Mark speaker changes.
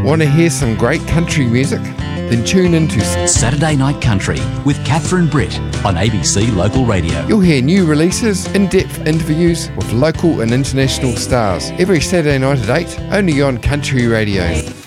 Speaker 1: Want to hear some great country music? Then tune into
Speaker 2: Saturday Night Country with Catherine Britt on ABC Local Radio.
Speaker 1: You'll hear new releases, in-depth interviews with local and international stars every Saturday night at 8, only on Country Radio.